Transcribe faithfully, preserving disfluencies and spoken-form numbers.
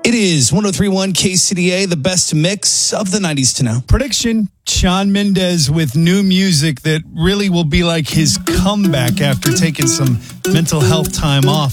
It is one oh three point one K C D A, the best mix of the nineties to now. Prediction, Shawn Mendes with new music that really will be like his comeback after taking some mental health time off.